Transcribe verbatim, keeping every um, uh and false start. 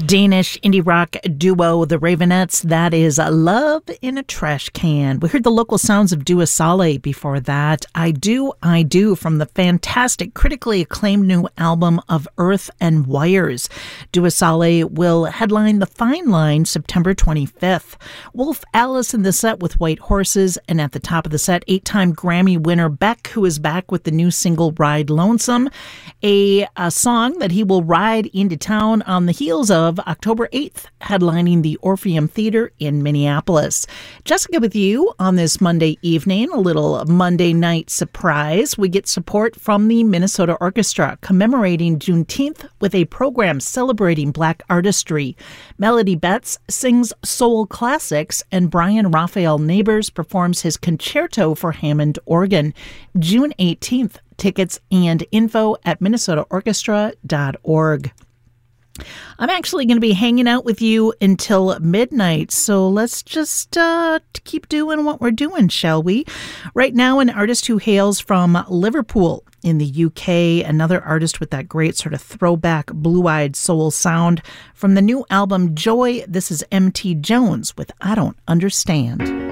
Danish indie rock duo The Ravenettes, that is Love in a Trash Can. We heard the local sounds of Dua Saleh before that. I Do, I Do from the fantastic, critically acclaimed new album of Earth and Wires. Dua Saleh will headline the Fine Line September twenty-fifth. Wolf Alice in the set with White Horses, and at the top of the set, eight-time Grammy winner Beck, who is back with the new single Ride Lonesome, a, a song that he will ride into town on the heels of October eighth, headlining the Orpheum Theater in Minneapolis. Jessica with you on this Monday evening, a little Monday night surprise. We get support from the Minnesota Orchestra commemorating Juneteenth with a program celebrating Black artistry. Melody Betts sings soul classics, and Brian Raphael Neighbors performs his concerto for Hammond organ. June eighteenth. Tickets and info at minnesota orchestra dot org. I'm actually going to be hanging out with you until midnight, so let's just uh, keep doing what we're doing, shall we? Right now, an artist who hails from Liverpool in the U K, another artist with that great sort of throwback blue-eyed soul sound. From the new album Joy, this is M T Jones with I Don't Understand.